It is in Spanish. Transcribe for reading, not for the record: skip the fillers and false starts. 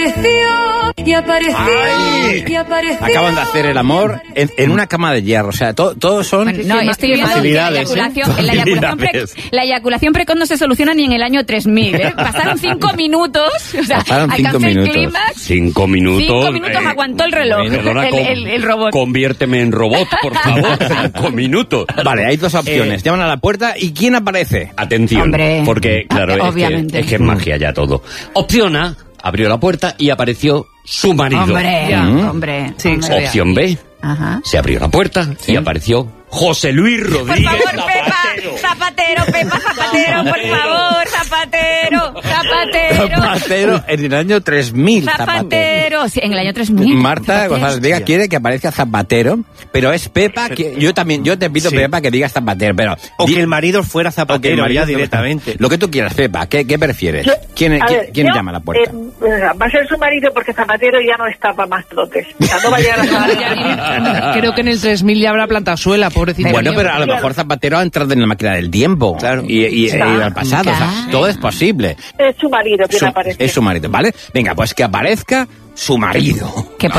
Y apareció. Acaban de hacer el amor en una cama de hierro. O sea, todos son... Bueno, no, estoy viendo que la eyaculación precoz no se soluciona ni en el año 3000, ¿eh? Pasaron 5 minutos. O sea, Pasaron 5 minutos. El clímax. 5 minutos. 5 minutos aguantó el reloj. Perdona, el robot. Conviérteme en robot, por favor. 5 minutos. Vale, hay dos opciones. Llaman a la puerta y ¿quién aparece? Atención, Hombre. porque, claro, Obviamente. es que es magia ya todo. Opción A, abrió la puerta y apareció su marido. Hombre. Sí, hombre. Opción B, Ajá. se abrió la puerta y apareció José Luis Por Rodríguez favor, Pepa, Zapatero, por favor, Zapatero en el año 3000. Zapatero. Sí, en el año 3000. Marta Zapatero. González Vega quiere que aparezca Zapatero, pero es Pepa que yo te pido, Sí. Pepa, que digas Zapatero, pero O que el marido fuera o que el Zapatero marido- ya directamente. Lo que tú quieras, Pepa, ¿qué prefieres? ¿Quién llama a la puerta? Va a ser su marido porque Zapatero ya no está para más trotes. O sea, no va a llegar a Zapatero. Creo que en el 3000 ya habrá plantado suela, pobrecito. Bueno, mío. pero a lo mejor Zapatero ha entrado en la máquina del tiempo. Claro. Y ido al pasado. O sea, todo es posible. Es su marido quien aparece. Es su marido, ¿vale? Venga, pues que aparezca su marido. Que